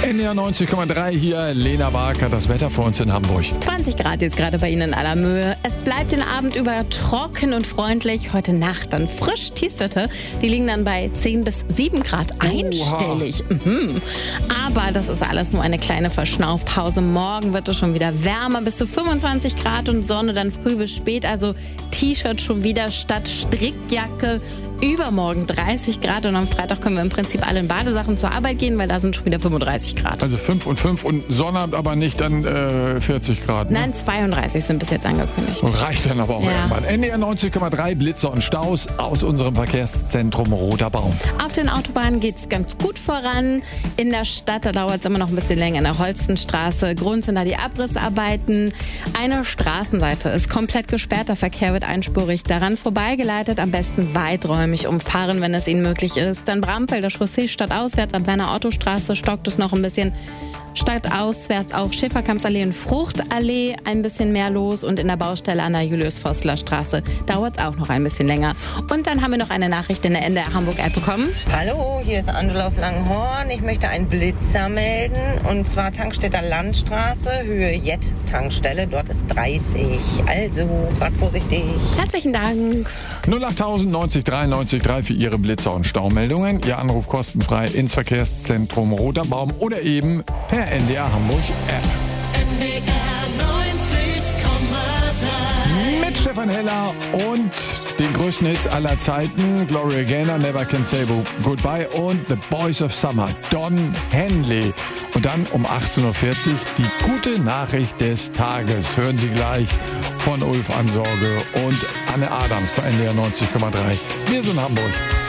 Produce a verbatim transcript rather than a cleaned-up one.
N D R neunzig Komma drei hier, Lena Barker, das Wetter für uns in Hamburg. zwanzig Grad jetzt gerade bei Ihnen in aller Mühe. Es bleibt den Abend über trocken und freundlich. Heute Nacht dann frisch Tiefstwerte. Die liegen dann bei zehn bis sieben Grad einstellig. Mhm. Aber das ist alles nur eine kleine Verschnaufpause. Morgen wird es schon wieder wärmer, bis zu fünfundzwanzig Grad und Sonne dann früh bis spät. Also T-Shirt schon wieder statt Strickjacke. Übermorgen dreißig Grad und am Freitag können wir im Prinzip alle in Badesachen zur Arbeit gehen, weil da sind schon wieder fünfunddreißig Grad. Also fünf und fünf und Sonnabend aber nicht dann äh, vierzig Grad. Ne? Nein, zweiunddreißig sind bis jetzt angekündigt. Reicht dann aber auch Ja. irgendwann. N D R neunzig Komma drei, Blitze und Staus aus unserem Verkehrszentrum Roter Baum. Auf den Autobahnen geht es ganz gut voran. In der Stadt, da dauert es immer noch ein bisschen länger. In der Holstenstraße, Grund sind da die Abrissarbeiten. Eine Straßenseite ist komplett gesperrt. Der Verkehr wird einspurig daran vorbeigeleitet. Am besten weiträumig umfahren, wenn es Ihnen möglich ist. Dann Bramfelder Chaussee stadtauswärts am Werner Otto-Straße stockt es noch ein bisschen. Stadtauswärts auch Schäferkampsallee und Fruchtallee ein bisschen mehr los und in der Baustelle an der Julius-Vossler-Straße dauert es auch noch ein bisschen länger. Und dann haben wir noch eine Nachricht in der N D R Hamburg-App bekommen. Hallo, hier ist Angela aus Langenhorn. Ich möchte einen Blitzer melden und zwar Tankstädter Landstraße, Höhe Jet-Tankstelle. Dort ist dreißig. Also, fahrt vorsichtig. Herzlichen Dank. null acht neunzig dreiundneunzig drei für Ihre Blitzer und Staumeldungen. Ihr Anruf kostenfrei ins Verkehrszentrum Roter Baum oder eben per N D R Hamburg App. N D R neunzig Komma drei. Mit Stefan Heller und den größten Hits aller Zeiten, Gloria Gaynor, Never Can Say Goodbye und The Boys of Summer, Don Henley. Und dann um achtzehn Uhr vierzig die gute Nachricht des Tages. Hören Sie gleich von Ulf Ansorge und Anne Adams bei N D R neunzig Komma drei. Wir sind Hamburg.